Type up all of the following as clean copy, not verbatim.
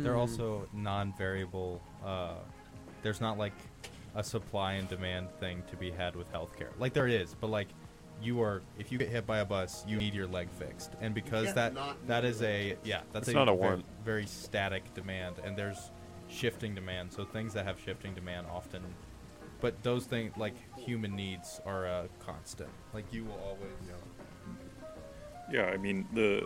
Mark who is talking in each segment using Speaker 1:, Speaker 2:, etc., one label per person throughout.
Speaker 1: they're also non-variable. There's not like a supply and demand thing to be had with healthcare. Like there is, but like if you get hit by a bus, you need your leg fixed, and because that's
Speaker 2: It's
Speaker 1: a
Speaker 2: not a
Speaker 1: very,
Speaker 2: want.
Speaker 1: very static demand, and there's shifting demand. So things that have shifting demand often, but those things like human needs are constant. Like you will always.
Speaker 2: Yeah, I mean the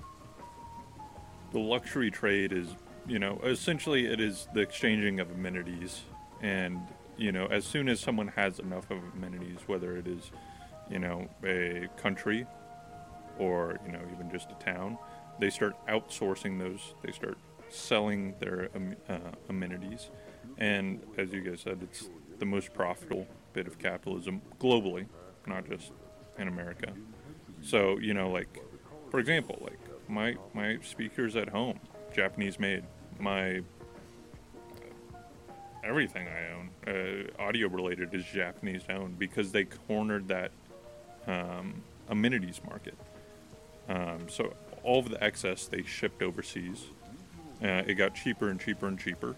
Speaker 2: luxury trade is, essentially it is the exchanging of amenities, and as soon as someone has enough of amenities, whether it is a country or even just a town, they start outsourcing those. They start selling their amenities, and as you guys said, it's the most profitable bit of capitalism globally, not just in America. So like for example, like my speakers at home, Japanese made. My everything I own, audio related, is Japanese owned because they cornered that amenities market. So all of the excess they shipped overseas. It got cheaper and cheaper and cheaper.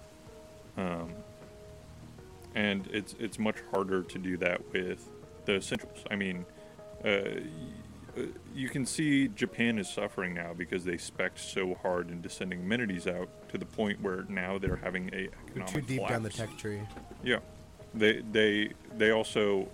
Speaker 2: And it's much harder to do that with the essentials. I mean, you can see Japan is suffering now because they spec'd so hard into sending amenities out to the point where now they're having a economic
Speaker 3: They're too deep
Speaker 2: collapse.
Speaker 3: down the tech tree.
Speaker 2: Yeah, they also,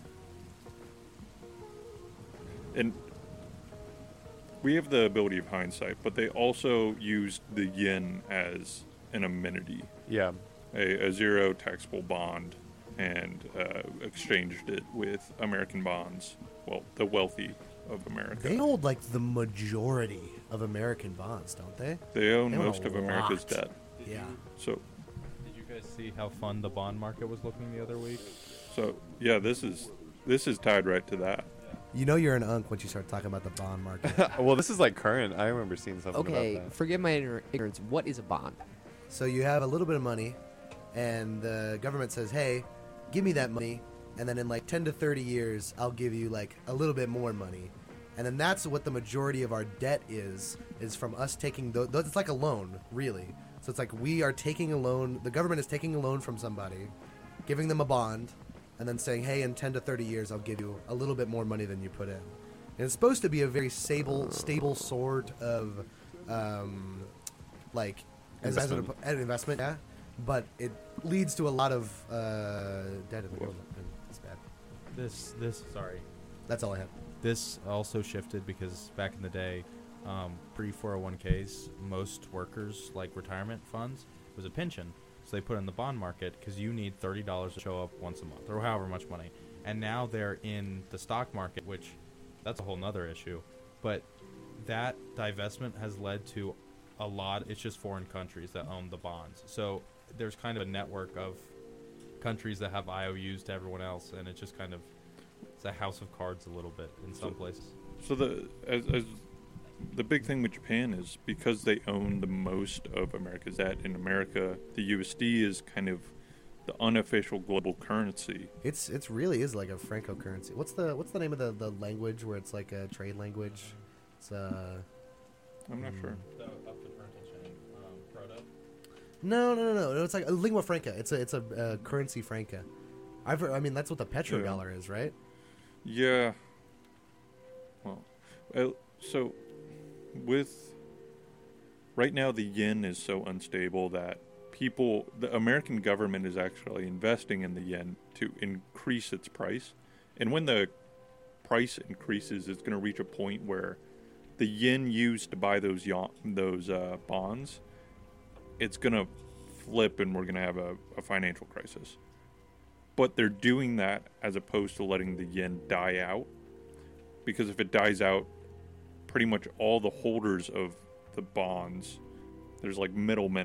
Speaker 2: and we have the ability of hindsight, but they also used the yen as an amenity,
Speaker 4: Yeah.
Speaker 2: a zero taxable bond, and exchanged it with American bonds. Well, the wealthy of America.
Speaker 3: They hold like the majority of American bonds, don't they?
Speaker 2: They own
Speaker 3: They own
Speaker 2: most
Speaker 3: a
Speaker 2: of America's
Speaker 3: lot.
Speaker 2: debt.
Speaker 3: Yeah.
Speaker 2: So
Speaker 1: Did you guys see how fun the bond market was looking the other week?
Speaker 2: yeah, this is tied right to that.
Speaker 3: You know you're an unk once you start talking about the bond market.
Speaker 4: Well, this is like current. I remember seeing something
Speaker 5: Okay,
Speaker 4: about that.
Speaker 5: forgive my ignorance. What is a bond?
Speaker 3: So you have a little bit of money, and the government says, hey, give me that money, and then in like 10 to 30 years, I'll give you like a little bit more money. And then that's what the majority of our debt is from us taking those. It's like a loan, really. So it's like we are taking a loan. The government is taking a loan from somebody, giving them a bond, and then saying, hey, in 10 to 30 years, I'll give you a little bit more money than you put in. And it's supposed to be a very stable sort of, like, as an investment, yeah. But it leads to a lot of debt in the government. And it's bad.
Speaker 1: Sorry.
Speaker 3: That's all I have.
Speaker 1: This also shifted because back in the day, pre-401ks, most workers, like retirement funds, was a pension. So they put it in the bond market because you need $30 to show up once a month or however much money. And now they're in the stock market, which that's a whole nother issue. But that divestment has led to a lot. It's just foreign countries that own the bonds. So there's kind of a network of countries that have IOUs to everyone else, and it's just kind of it's a house of cards a little bit in some places.
Speaker 2: So the big thing with Japan is because they own the most of America's debt. In America, the USD is kind of the unofficial global currency.
Speaker 3: It's really is like a Franco currency. What's the name of the language where it's like a trade language? It's
Speaker 2: I'm not sure.
Speaker 3: No. It's like a lingua franca. It's a currency franca. I mean that's what the petrodollar is, right?
Speaker 2: Yeah. Well, so with right now the yen is so unstable that the American government is actually investing in the yen to increase its price. And when the price increases, it's going to reach a point where the yen used to buy those bonds, it's going to flip and we're going to have a financial crisis. But they're doing that as opposed to letting the yen die out. Because if it dies out, pretty much all the holders of the bonds, there's like middlemen